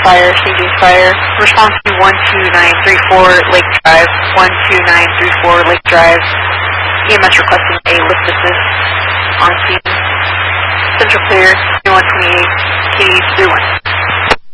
fire, CJ fire. Response to 12934 Lake Drive, 12934 Lake Drive. EMS requesting a lift assist on scene. Central clear, 2128, K31.